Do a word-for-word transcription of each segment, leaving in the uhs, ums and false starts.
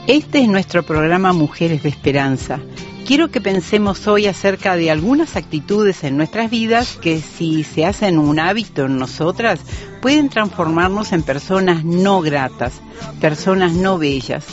Este es nuestro programa Mujeres de Esperanza. Quiero que pensemos hoy acerca de algunas actitudes en nuestras vidas que, si se hacen un hábito en nosotras, pueden transformarnos en personas no gratas, personas no bellas.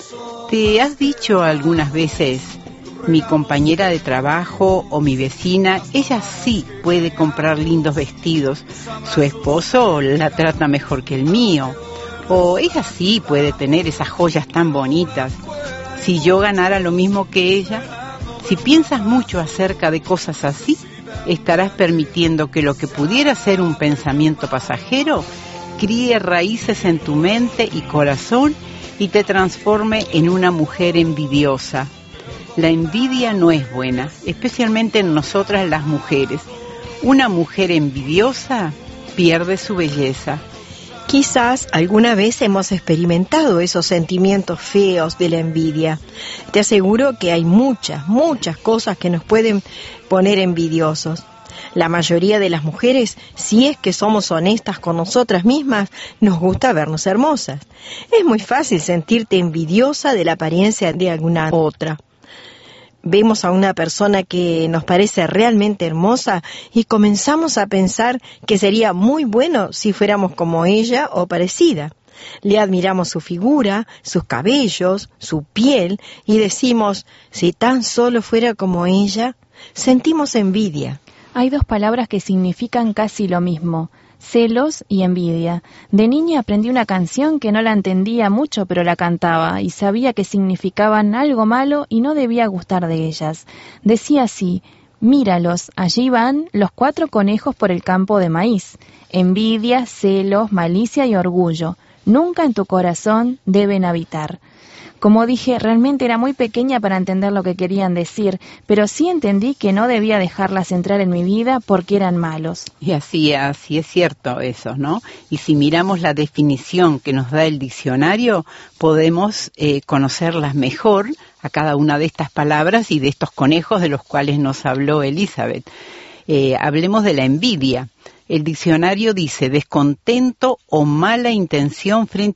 ¿Te has dicho algunas veces, mi compañera de trabajo o mi vecina, ella sí puede comprar lindos vestidos, su esposo la trata mejor que el mío? O ella sí puede tener esas joyas tan bonitas. Si yo ganara lo mismo que ella, si piensas mucho acerca de cosas así, estarás permitiendo que lo que pudiera ser un pensamiento pasajero críe raíces en tu mente y corazón y te transforme en una mujer envidiosa. La envidia no es buena, especialmente en nosotras las mujeres. Una mujer envidiosa pierde su belleza. Quizás alguna vez hemos experimentado esos sentimientos feos de la envidia. Te aseguro que hay muchas, muchas cosas que nos pueden poner envidiosos. La mayoría de las mujeres, si es que somos honestas con nosotras mismas, nos gusta vernos hermosas. Es muy fácil sentirte envidiosa de la apariencia de alguna otra. Vemos a una persona que nos parece realmente hermosa y comenzamos a pensar que sería muy bueno si fuéramos como ella o parecida. Le admiramos su figura, sus cabellos, su piel y decimos, si tan solo fuera como ella, sentimos envidia. Hay dos palabras que significan casi lo mismo: celos y envidia. De niña aprendí una canción que no la entendía mucho, pero la cantaba y sabía que significaban algo malo y no debía gustar de ellas. Decía así: míralos, allí van los cuatro conejos por el campo de maíz. Envidia, celos, malicia y orgullo nunca en tu corazón deben habitar. Como dije, realmente era muy pequeña para entender lo que querían decir, pero sí entendí que no debía dejarlas entrar en mi vida porque eran malos. Y así, así es cierto eso, ¿no? Y si miramos la definición que nos da el diccionario, podemos eh, conocerlas mejor a cada una de estas palabras y de estos conejos de los cuales nos habló Elizabeth. Eh, hablemos de la envidia. El diccionario dice descontento o mala intención frente